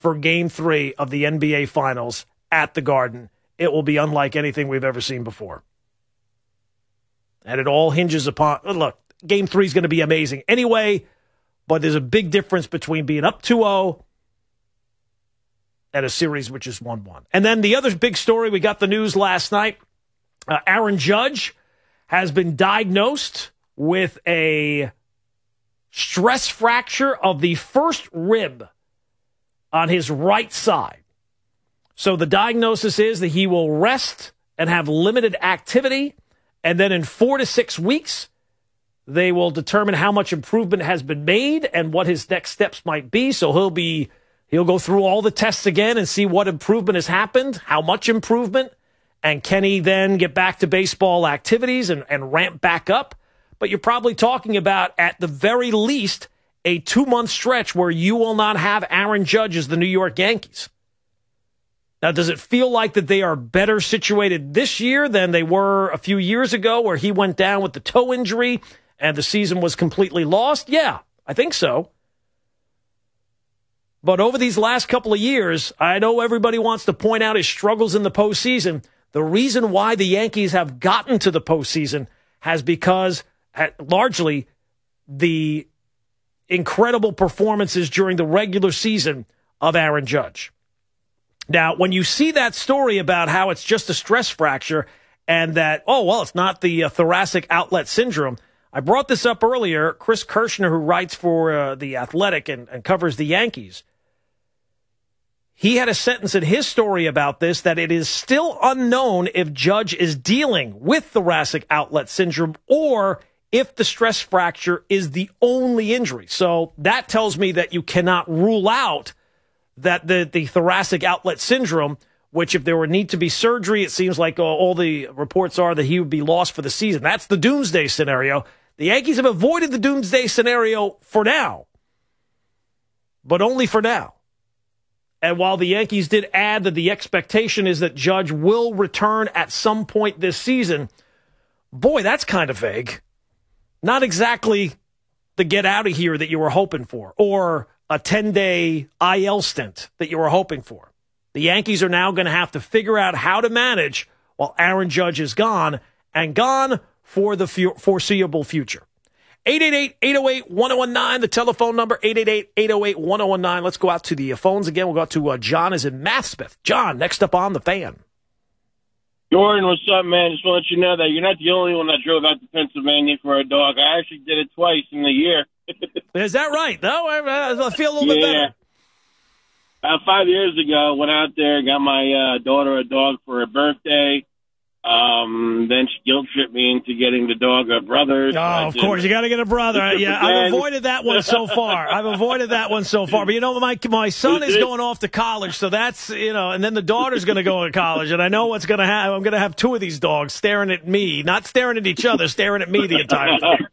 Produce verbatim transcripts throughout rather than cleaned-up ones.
for Game three of the N B A Finals at the Garden. It will be unlike anything we've ever seen before. And it all hinges upon, look, Game three is going to be amazing anyway, but there's a big difference between being up two oh and a series which is one one. And then the other big story, we got the news last night. Uh, Aaron Judge has been diagnosed with a stress fracture of the first rib on his right side. So the diagnosis is that he will rest and have limited activity, and then in four to six weeks, they will determine how much improvement has been made and what his next steps might be. So he'll be he'll go through all the tests again and see what improvement has happened, how much improvement, and can he then get back to baseball activities and, and ramp back up? But you're probably talking about, at the very least, a two-month stretch where you will not have Aaron Judge as the New York Yankees. Now, does it feel like that they are better situated this year than they were a few years ago, where he went down with the toe injury and the season was completely lost? Yeah, I think so. But over these last couple of years, I know everybody wants to point out his struggles in the postseason. The reason why the Yankees have gotten to the postseason has because largely the incredible performances during the regular season of Aaron Judge. Now, when you see that story about how it's just a stress fracture and that, oh, well, it's not the uh, thoracic outlet syndrome. I brought this up earlier. Chris Kirshner, who writes for uh, The Athletic and, and covers the Yankees, he had a sentence in his story about this, that it is still unknown if Judge is dealing with thoracic outlet syndrome or if the stress fracture is the only injury. So that tells me that you cannot rule out that the, the thoracic outlet syndrome, which if there were need to be surgery, it seems like uh, all the reports are that he would be lost for the season. That's the doomsday scenario. The Yankees have avoided the doomsday scenario for now, but only for now. And while the Yankees did add that the expectation is that Judge will return at some point this season, boy, that's kind of vague. Not exactly the get out of here that you were hoping for, or a ten-day I L stint that you were hoping for. The Yankees are now going to have to figure out how to manage while Aaron Judge is gone, and gone for the foreseeable future. eight eight eight, eight oh eight, one oh one nine, the telephone number, eight eight eight, eight oh eight, one oh one nine. Let's go out to the phones again. We'll go out to uh, John is in Mathsmith. John, next up on The Fan. Jordan, what's up, man? Just want to let you know that you're not the only one that drove out to Pennsylvania for a dog. I actually did it twice in the year. Is that right? No, I, I feel a little yeah. bit better. About five years ago, went out there, got my uh, daughter a dog for her birthday. Um, then she guilt tripped me into getting the dog a brother. Oh, of course, you got to get a brother. Yeah, I've avoided that one so far. I've avoided that one so far. But you know, my my son is going off to college, so that's, you know, and then the daughter's going to go to college, and I know what's going to happen. I'm going to have two of these dogs staring at me, not staring at each other, staring at me the entire time.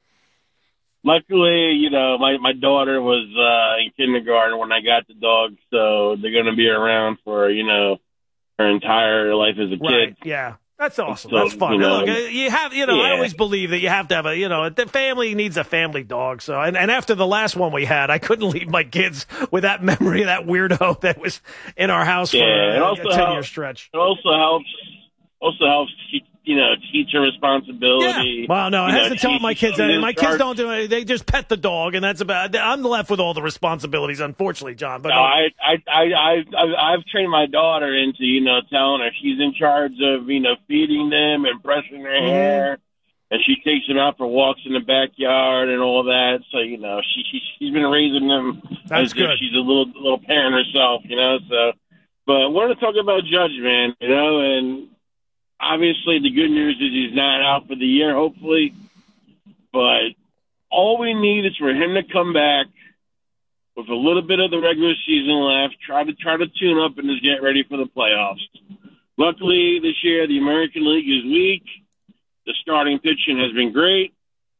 Luckily, you know, my my daughter was uh, in kindergarten when I got the dog, so they're going to be around for, you know, her entire life as a right, kid. Yeah. That's awesome. So, That's fun. You know, Look, you have, you know, yeah. I always believe that you have to have a, you know, the family needs a family dog. So, and, and after the last one we had, I couldn't leave my kids with that memory of that weirdo that was in our house yeah, for a, a ten-year helps, stretch. It also helps, also helps, you know, teacher responsibility. Yeah. Well, no, I have know, to tell my kids that. My kids don't do it. They just pet the dog, and that's about. I'm left with all the responsibilities, unfortunately, John. But no, I, I, I, I, I've trained my daughter into, you know, telling her she's in charge of, you know, feeding them and brushing their mm-hmm. hair, and she takes them out for walks in the backyard and all that. So, you know, she, she she's been raising them that's as good. if she's a little little parent herself, you know. So, but I wanted to talk about Judge, man, you know, and. Obviously, the good news is he's not out for the year, hopefully. But all we need is for him to come back with a little bit of the regular season left, try to try to tune up and just get ready for the playoffs. Luckily, this year, the American League is weak. The starting pitching has been great.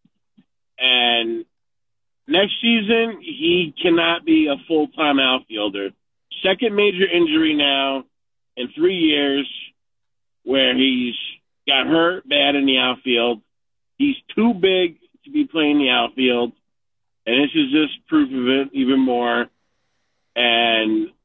And next season, he cannot be a full-time outfielder. Second major injury now in three years. Where he's got hurt bad in the outfield. He's too big to be playing the outfield. And this is just proof of it even more. And